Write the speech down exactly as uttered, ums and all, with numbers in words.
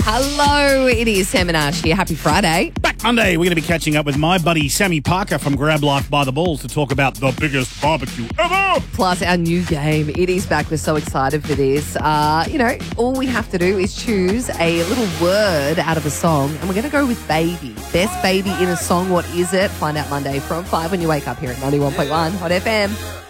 Hello, it is Sam and Ash here. Happy Friday. Back Monday, we're going to be catching up with my buddy Sammy Parker from Grab Life by the Balls to talk about the biggest barbecue ever. Plus our new game. It is back. We're so excited for this. Uh, you know, all we have to do is choose a little word out of a song, and we're going to go with baby. Best baby in a song. What is it? Find out Monday from five when you wake up here at ninety-one point one Hot F M.